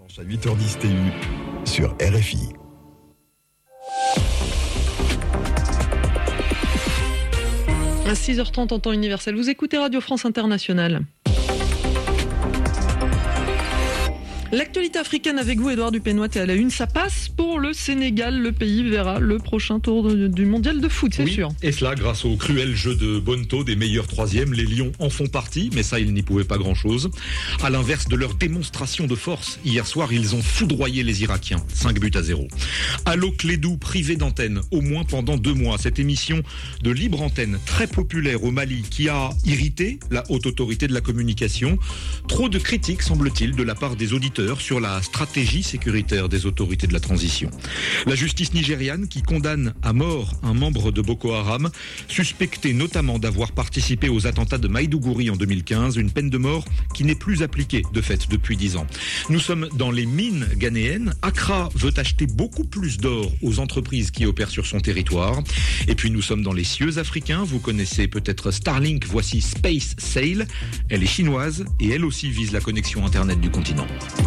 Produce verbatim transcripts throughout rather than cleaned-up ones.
À huit heures dix T U sur R F I. À six heures trente en temps universel, vous écoutez Radio France Internationale. L'actualité africaine avec vous, Édouard Dupénoit, est à la une. Ça passe pour le Sénégal. Le pays verra le prochain tour de, du mondial de foot, c'est oui, sûr. Et cela grâce au cruel jeu de Bonto des meilleurs troisièmes. Les Lions en font partie, mais ça, ils n'y pouvaient pas grand-chose. À l'inverse de leur démonstration de force, hier soir, ils ont foudroyé les Irakiens. cinq buts à zéro. Allo Clédou, privé d'antenne, au moins pendant deux mois. Cette émission de libre antenne, très populaire au Mali, qui a irrité la haute autorité de la communication. Trop de critiques, semble-t-il, de la part des auditeurs sur la stratégie sécuritaire des autorités de la transition. La justice nigériane qui condamne à mort un membre de Boko Haram, suspecté notamment d'avoir participé aux attentats de Maïdougouri en deux mille quinze, une peine de mort qui n'est plus appliquée de fait depuis dix ans. Nous sommes dans les mines ghanéennes. Accra veut acheter beaucoup plus d'or aux entreprises qui opèrent sur son territoire. Et puis nous sommes dans les cieux africains. Vous connaissez peut-être Starlink, voici Space Sail. Elle est chinoise et elle aussi vise la connexion Internet du continent.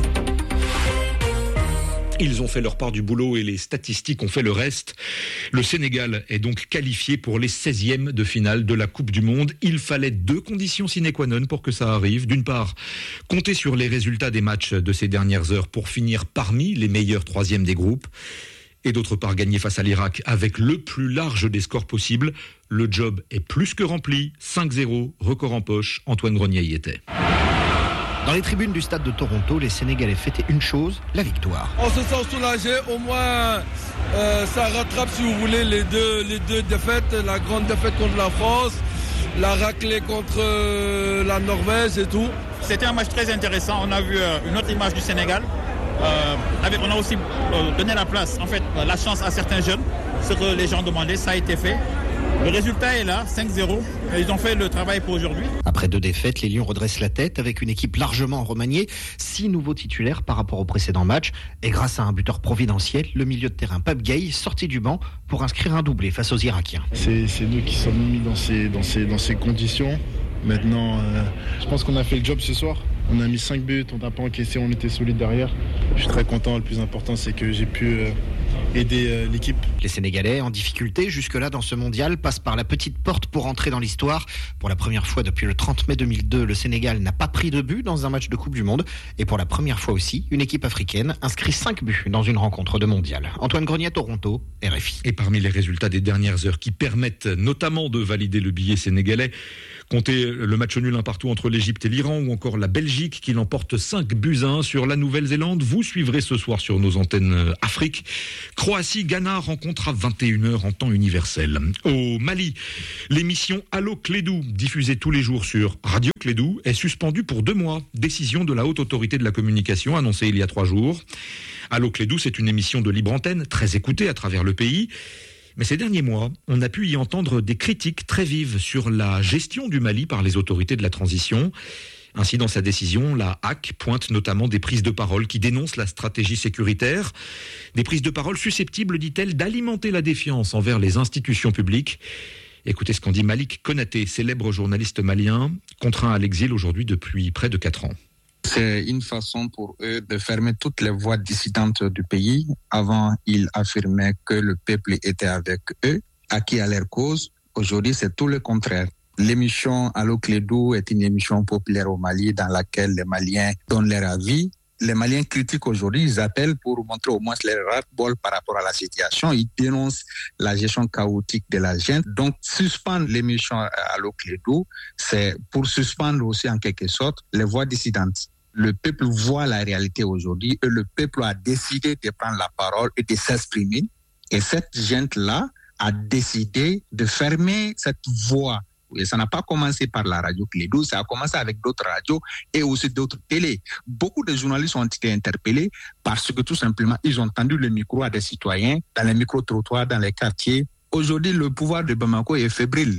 Ils ont fait leur part du boulot et les statistiques ont fait le reste. Le Sénégal est donc qualifié pour les seizièmes de finale de la Coupe du Monde. Il fallait deux conditions sine qua non pour que ça arrive. D'une part, compter sur les résultats des matchs de ces dernières heures pour finir parmi les meilleurs troisièmes des groupes. Et d'autre part, gagner face à l'Irak avec le plus large des scores possibles. Le job est plus que rempli. cinq zéro, record en poche. Antoine Grenier y était. Dans les tribunes du stade de Toronto, les Sénégalais fêtaient une chose, la victoire. On se sent soulagé, au moins euh, ça rattrape, si vous voulez, les deux, les deux défaites, la grande défaite contre la France, la raclée contre euh, la Norvège et tout. C'était un match très intéressant, on a vu euh, une autre image du Sénégal. Euh, avec, on a aussi euh, donné la place, en fait, la chance à certains jeunes, ce que les gens demandaient, ça a été fait. Le résultat est là, cinq zéro. Ils ont fait le travail pour aujourd'hui. Après deux défaites, les Lions redressent la tête avec une équipe largement remaniée. Six nouveaux titulaires par rapport au précédent match. Et grâce à un buteur providentiel, le milieu de terrain Pape Gueye sorti du banc pour inscrire un doublé face aux Irakiens. C'est, c'est nous qui sommes mis dans ces, dans ces, dans ces conditions. Maintenant, euh, je pense qu'on a fait le job ce soir. On a mis cinq buts, on n'a pas encaissé, on était solide derrière. Je suis très content, le plus important c'est que j'ai pu euh, aider euh, l'équipe. Les Sénégalais, en difficulté jusque-là dans ce mondial, passent par la petite porte pour entrer dans l'histoire. Pour la première fois depuis le trente mai deux mille deux, le Sénégal n'a pas pris de but dans un match de Coupe du Monde. Et pour la première fois aussi, une équipe africaine inscrit cinq buts dans une rencontre de mondial. Antoine Grenier, Toronto, R F I. Et parmi les résultats des dernières heures qui permettent notamment de valider le billet sénégalais, comptez le match nul un partout entre l'Égypte et l'Iran ou encore la Belgique qui l'emporte cinq buts à un sur la Nouvelle-Zélande. Vous suivrez ce soir sur nos antennes Afrique. Croatie-Ghana, rencontre à vingt et une heures en temps universel. Au Mali, l'émission Allo Clédou, diffusée tous les jours sur Radio Clédou, est suspendue pour deux mois. Décision de la haute autorité de la communication annoncée il y a trois jours. Allo Clédou, c'est une émission de libre antenne, très écoutée à travers le pays. Mais ces derniers mois, on a pu y entendre des critiques très vives sur la gestion du Mali par les autorités de la transition. Ainsi, dans sa décision, la H A C pointe notamment des prises de parole qui dénoncent la stratégie sécuritaire. Des prises de parole susceptibles, dit-elle, d'alimenter la défiance envers les institutions publiques. Écoutez ce qu'en dit Malik Konaté, célèbre journaliste malien, contraint à l'exil aujourd'hui depuis près de quatre ans. C'est une façon pour eux de fermer toutes les voies dissidentes du pays. Avant, ils affirmaient que le peuple était avec eux, acquis à leur cause. Aujourd'hui, c'est tout le contraire. L'émission Allo Clédou est une émission populaire au Mali dans laquelle les Maliens donnent leur avis. Les Maliens critiquent aujourd'hui, ils appellent pour montrer au moins leur ras-le-bol par rapport à la situation. Ils dénoncent la gestion chaotique de la junte. Donc, suspendre l'émission Allo Clédou, c'est pour suspendre aussi en quelque sorte les voix dissidentes. Le peuple voit la réalité aujourd'hui et le peuple a décidé de prendre la parole et de s'exprimer. Et cette junte-là a décidé de fermer cette voie. Et ça n'a pas commencé par la radio Clédou, ça a commencé avec d'autres radios et aussi d'autres télés. Beaucoup de journalistes ont été interpellés parce que tout simplement, ils ont tendu le micro à des citoyens dans les micro-trottoirs, dans les quartiers. Aujourd'hui, le pouvoir de Bamako est fébrile.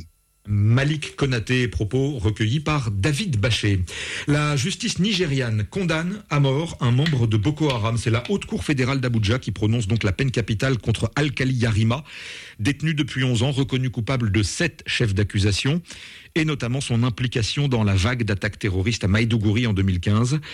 Malik Konaté, propos recueillis par David Baché. La justice nigériane condamne à mort un membre de Boko Haram. C'est la haute cour fédérale d'Abuja qui prononce donc la peine capitale contre Alkali Yarima, détenu depuis onze ans, reconnu coupable de sept chefs d'accusation, et notamment son implication dans la vague d'attaques terroristes à Maïdougouri en deux mille quinze.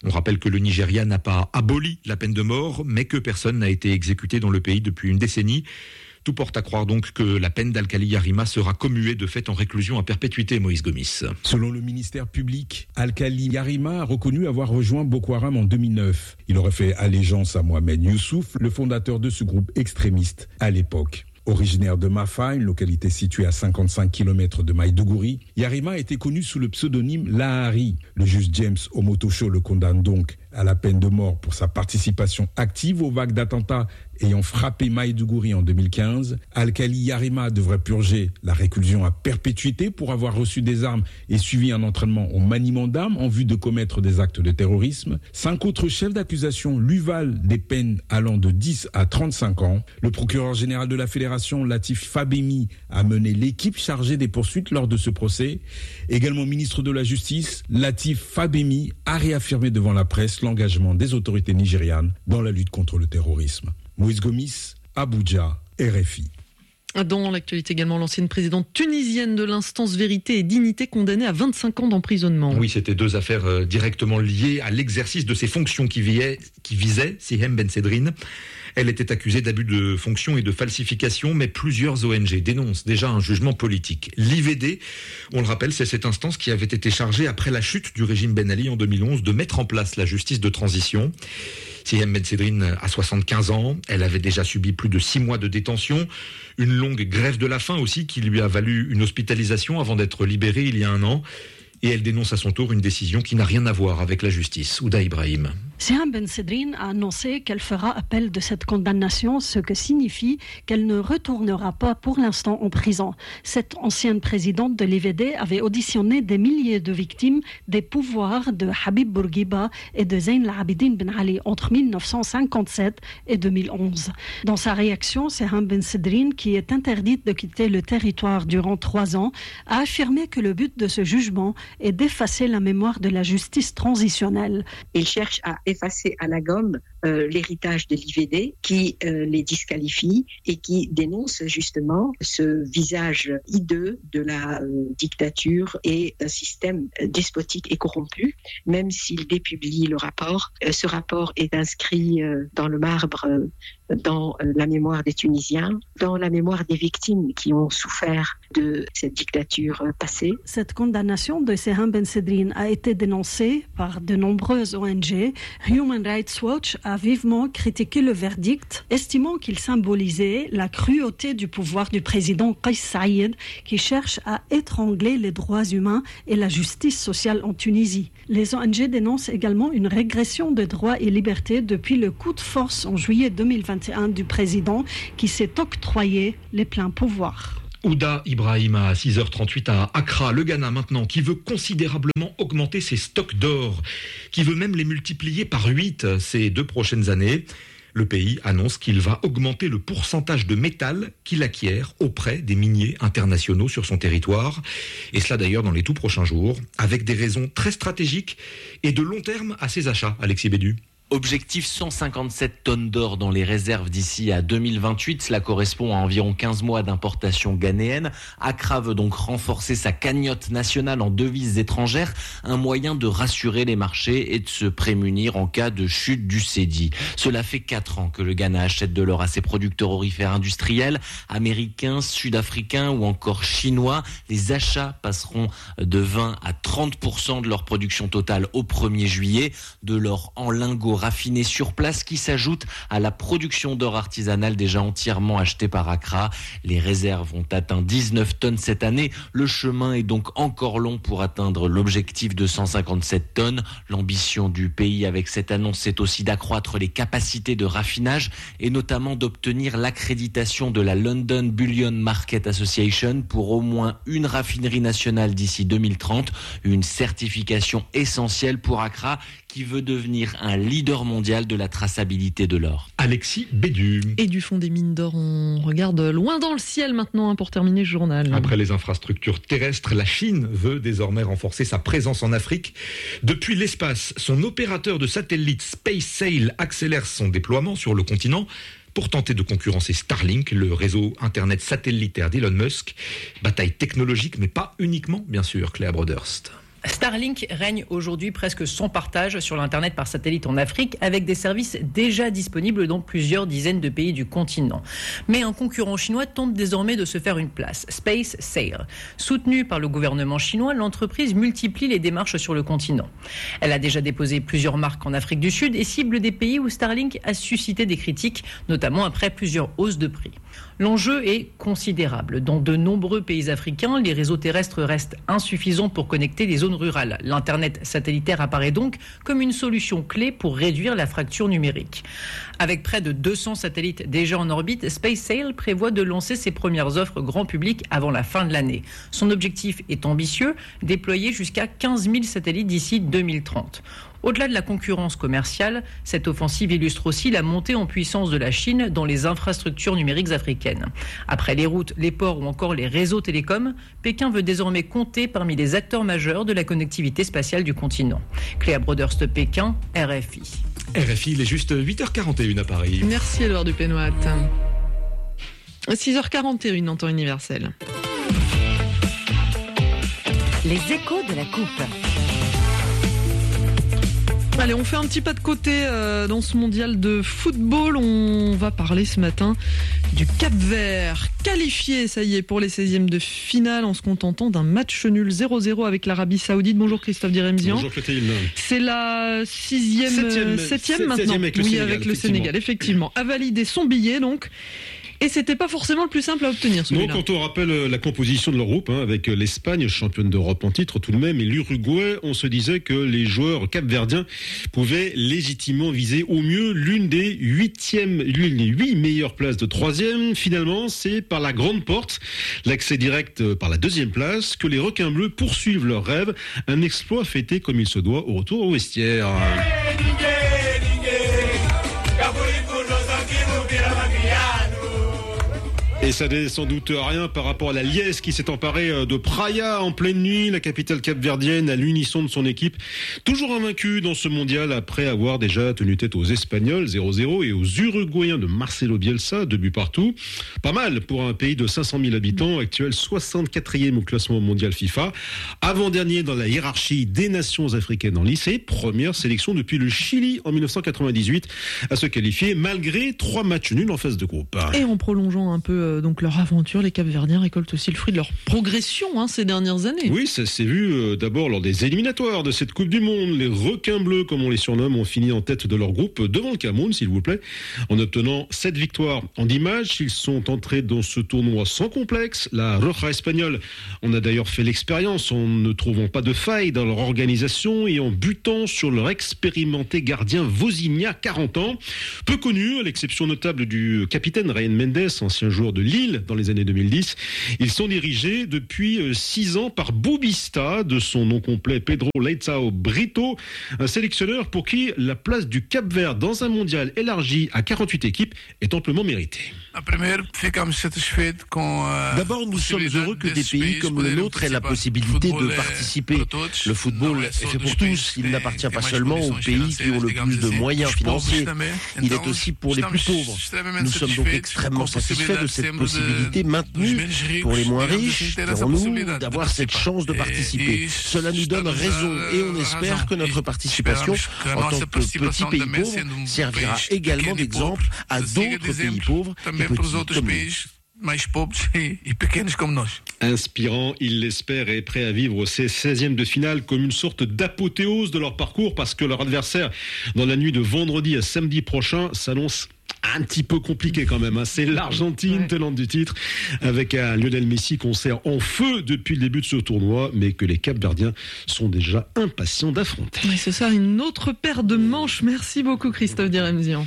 On rappelle que le Nigeria n'a pas aboli la peine de mort, mais que personne n'a été exécuté dans le pays depuis une décennie. Tout porte à croire donc que la peine d'Alkali Yarima sera commuée de fait en réclusion à perpétuité, Moïse Gomis. Selon le ministère public, Alkali Yarima a reconnu avoir rejoint Boko Haram en deux mille neuf. Il aurait fait allégeance à Mohamed Youssouf, le fondateur de ce groupe extrémiste à l'époque. Originaire de Mafa, une localité située à cinquante-cinq kilomètres de Maïdougouri, Yarima était connu sous le pseudonyme Lahari. Le juge James Omotosho le condamne donc à la peine de mort pour sa participation active aux vagues d'attentats ayant frappé Maïdougouri en deux mille quinze. Alkali Yarima devrait purger la réclusion à perpétuité pour avoir reçu des armes et suivi un entraînement au maniement d'armes en vue de commettre des actes de terrorisme. Cinq autres chefs d'accusation lui valent des peines allant de dix à trente-cinq ans. Le procureur général de la Fédération, Latif Fabemi, a mené l'équipe chargée des poursuites lors de ce procès. Également ministre de la Justice, Latif Fabemi a réaffirmé devant la presse l'engagement des autorités nigérianes dans la lutte contre le terrorisme. Moïse Gomis, Abuja, R F I. Dans l'actualité également, l'ancienne présidente tunisienne de l'instance Vérité et Dignité condamnée à vingt-cinq ans d'emprisonnement. Oui, c'était deux affaires euh, directement liées à l'exercice de ses fonctions qui, visaient, qui visaient Sihem Ben Sedrine. Elle était accusée d'abus de fonction et de falsification, mais plusieurs O N G dénoncent déjà un jugement politique. L'I V D, on le rappelle, c'est cette instance qui avait été chargée, après la chute du régime Ben Ali en deux mille onze, de mettre en place la justice de transition. Sihem Ben Sedrine a soixante-quinze ans, elle avait déjà subi plus de six mois de détention, une longue grève de la faim aussi qui lui a valu une hospitalisation avant d'être libérée il y a un an. Et elle dénonce à son tour une décision qui n'a rien à voir avec la justice. Ouda Ibrahim. Sihem Ben Sedrine a annoncé qu'elle fera appel de cette condamnation, ce que signifie qu'elle ne retournera pas pour l'instant en prison. Cette ancienne présidente de l'I V D avait auditionné des milliers de victimes des pouvoirs de Habib Bourguiba et de Zayn al-Abidin Ben Ali entre mille neuf cent cinquante-sept et deux mille onze. Dans sa réaction, Sihem Ben Sedrine, qui est interdite de quitter le territoire durant trois ans, a affirmé que le but de ce jugement est d'effacer la mémoire de la justice transitionnelle. Il cherche à effacer à la gomme euh, l'héritage de l'I V D qui euh, les disqualifie et qui dénonce justement ce visage hideux de la euh, dictature et d'un système despotique et corrompu. Même s'il dépublie le rapport, euh, ce rapport est inscrit euh, dans le marbre, euh, dans euh, la mémoire des Tunisiens, dans la mémoire des victimes qui ont souffert de cette dictature euh, passée. Cette condamnation de Sihem Ben Sedrine a été dénoncée par de nombreuses O N G. Human Rights Watch a vivement critiqué le verdict, estimant qu'il symbolisait la cruauté du pouvoir du président Kais Saïed, qui cherche à étrangler les droits humains et la justice sociale en Tunisie. Les O N G dénoncent également une régression de droits et libertés depuis le coup de force en juillet deux mille vingt et un du président qui s'est octroyé les pleins pouvoirs. Ouda Ibrahim à six heures trente-huit à Accra, le Ghana maintenant, qui veut considérablement augmenter ses stocks d'or, qui veut même les multiplier par huit ces deux prochaines années. Le pays annonce qu'il va augmenter le pourcentage de métal qu'il acquiert auprès des miniers internationaux sur son territoire. Et cela d'ailleurs dans les tout prochains jours, avec des raisons très stratégiques et de long terme à ses achats, Alexis Bédu. Objectif cent cinquante-sept tonnes d'or dans les réserves d'ici à deux mille vingt-huit. Cela correspond à environ quinze mois d'importation ghanéenne. Accra veut donc renforcer sa cagnotte nationale en devises étrangères, un moyen de rassurer les marchés et de se prémunir en cas de chute du cédis. Cela fait quatre ans que le Ghana achète de l'or à ses producteurs aurifères industriels, américains, sud-africains ou encore chinois. Les achats passeront de vingt à trente pour cent de leur production totale au premier juillet. De l'or en lingots raffiné sur place qui s'ajoute à la production d'or artisanal déjà entièrement achetée par Accra. Les réserves ont atteint dix-neuf tonnes cette année. Le chemin est donc encore long pour atteindre l'objectif de cent cinquante-sept tonnes. L'ambition du pays avec cette annonce, c'est aussi d'accroître les capacités de raffinage et notamment d'obtenir l'accréditation de la London Bullion Market Association pour au moins une raffinerie nationale d'ici deux mille trente. Une certification essentielle pour Accra qui veut devenir un leader mondial de la traçabilité de l'or. Alexis Bédu. Et du fond des mines d'or, on regarde loin dans le ciel maintenant pour terminer le journal. Après les infrastructures terrestres, la Chine veut désormais renforcer sa présence en Afrique. Depuis l'espace, son opérateur de satellite SpaceSail accélère son déploiement sur le continent pour tenter de concurrencer Starlink, le réseau internet satellitaire d'Elon Musk. Bataille technologique, mais pas uniquement, bien sûr, Claire Broderst. Starlink règne aujourd'hui presque sans partage sur l'Internet par satellite en Afrique, avec des services déjà disponibles dans plusieurs dizaines de pays du continent. Mais un concurrent chinois tente désormais de se faire une place, SpaceSail. Soutenue par le gouvernement chinois, l'entreprise multiplie les démarches sur le continent. Elle a déjà déposé plusieurs marques en Afrique du Sud et cible des pays où Starlink a suscité des critiques, notamment après plusieurs hausses de prix. L'enjeu est considérable. Dans de nombreux pays africains, les réseaux terrestres restent insuffisants pour connecter les zones rurales. L'Internet satellitaire apparaît donc comme une solution clé pour réduire la fracture numérique. Avec près de deux cents satellites déjà en orbite, SpaceSail prévoit de lancer ses premières offres grand public avant la fin de l'année. Son objectif est ambitieux, déployer jusqu'à quinze mille satellites d'ici deux mille trente. Au-delà de la concurrence commerciale, cette offensive illustre aussi la montée en puissance de la Chine dans les infrastructures numériques africaines. Après les routes, les ports ou encore les réseaux télécoms, Pékin veut désormais compter parmi les acteurs majeurs de la connectivité spatiale du continent. Cléa Broderst, Pékin, R F I. R F I, il est juste huit heures quarante et une à Paris. Merci Edouard Dupénoit. six heures quarante et une en temps universel. Les échos de la coupe. Allez, on fait un petit pas de côté euh, dans ce mondial de football. On va parler ce matin du Cap-Vert, qualifié, ça y est, pour les seizièmes de finale en se contentant d'un match nul zéro zéro avec l'Arabie Saoudite. Bonjour Christophe Diremzian. Bonjour Clotilde. C'est la sixième, septième, septième maintenant. Septième avec le oui, Sénégal, avec le effectivement. Sénégal, effectivement. A validé son billet donc. Et c'était pas forcément le plus simple à obtenir, celui-là. Non, quand on rappelle la composition de leur groupe, hein, avec l'Espagne, championne d'Europe en titre tout de même, et l'Uruguay, on se disait que les joueurs capverdiens pouvaient légitimement viser au mieux l'une des huitièmes, l'une des huit meilleures places de troisième. Finalement, c'est par la grande porte, l'accès direct par la deuxième place, que les requins bleus poursuivent leur rêve. Un exploit fêté comme il se doit au retour au vestiaire. Et ça n'est sans doute rien par rapport à la liesse qui s'est emparée de Praia en pleine nuit. La capitale capverdienne à l'unisson de son équipe, toujours invaincue dans ce mondial après avoir déjà tenu tête aux Espagnols zéro zéro et aux Uruguayens de Marcelo Bielsa, deux buts partout. Pas mal pour un pays de cinq cent mille habitants, actuel soixante-quatrième au classement mondial FIFA, avant-dernier dans la hiérarchie des nations africaines en lycée, première sélection depuis le Chili en mille neuf cent quatre-vingt-dix-huit à se qualifier malgré trois matchs nuls en phase de groupe. Et en prolongeant un peu euh, donc leur aventure, les Capverdiens récoltent aussi le fruit de leur progression hein, ces dernières années. Oui, ça s'est vu euh, d'abord lors des éliminatoires de cette Coupe du Monde. Les requins bleus, comme on les surnomme, ont fini en tête de leur groupe devant le Cameroun, s'il vous plaît, en obtenant sept victoires en dix matchs. Ils sont entrés dans ce tournoi sans complexe. La Roja espagnole en a d'ailleurs fait l'expérience en ne trouvant pas de faille dans leur organisation et en butant sur leur expérimenté gardien Vozinha, quarante ans. Peu connu, à l'exception notable du capitaine Ryan Mendes, ancien joueur de Lille dans les années deux mille dix. Ils sont dirigés depuis six ans par Boubista, de son nom complet Pedro Leitão Brito, un sélectionneur pour qui la place du Cap-Vert dans un mondial élargi à quarante-huit équipes est amplement méritée. D'abord, nous sommes heureux que des pays comme le nôtre aient la possibilité de participer. Le football est fait pour tous. Il n'appartient pas seulement aux pays qui ont le plus de moyens financiers. Il est aussi pour les plus pauvres. Nous sommes donc extrêmement satisfaits de cette possibilité maintenue pour les moins riches, dirons-nous, d'avoir cette chance de participer. Cela nous donne raison et on espère que notre participation en tant que petit pays pauvre servira également d'exemple à d'autres pays pauvres et petits comme nous. Inspirant, il l'espère, et prêt à vivre ces seizièmes de finale comme une sorte d'apothéose de leur parcours, parce que leur adversaire, dans la nuit de vendredi à samedi prochain, s'annonce un petit peu compliqué quand même. Hein. C'est l'Argentine, ouais. tenante du titre, avec un Lionel Messi qu'on sert en feu depuis le début de ce tournoi, mais que les Capverdiens sont déjà impatients d'affronter. Oui, c'est ça, une autre paire de manches. Merci beaucoup Christophe Diremzian.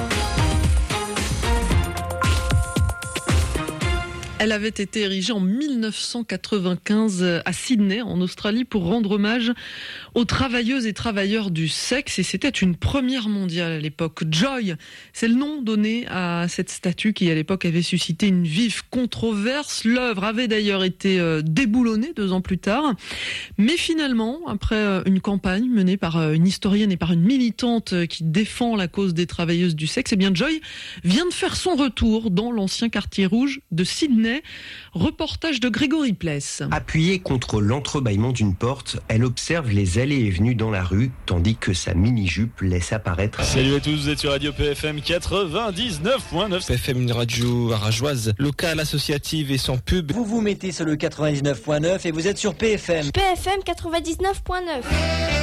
Elle avait été érigée en mille neuf cent quatre-vingt-quinze à Sydney, en Australie, pour rendre hommage aux travailleuses et travailleurs du sexe, et c'était une première mondiale à l'époque. Joy, c'est le nom donné à cette statue qui à l'époque avait suscité une vive controverse. L'œuvre avait d'ailleurs été euh, déboulonnée deux ans plus tard, mais finalement, après euh, une campagne menée par euh, une historienne et par une militante euh, qui défend la cause des travailleuses du sexe, eh bien Joy vient de faire son retour dans l'ancien quartier rouge de Sydney. Reportage de Grégory Pless. Appuyée contre l'entrebâillement d'une porte, elle observe les allées et venues dans la rue, tandis que sa mini-jupe laisse apparaître... Salut à tous, vous êtes sur Radio P F M quatre-vingt-dix-neuf point neuf. P F M, une radio arageoise, locale, associative et sans pub. Vous vous mettez sur le quatre-vingt-dix-neuf point neuf et vous êtes sur P F M. P F M quatre-vingt-dix-neuf point neuf.